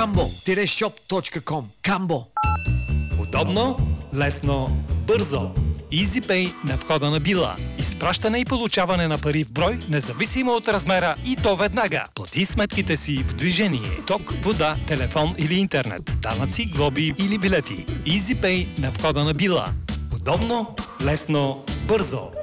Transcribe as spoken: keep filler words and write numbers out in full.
камбо шоп точка ком. Камбо. Удобно, лесно, бързо. EasyPay на входа на Била. Изпращане и получаване на пари в брой, независимо от размера, и то веднага. Плати сметките си в движение. Ток, вода, телефон или интернет. Данъци, глоби или билети. EasyPay на входа на Била. Удобно, лесно, бързо.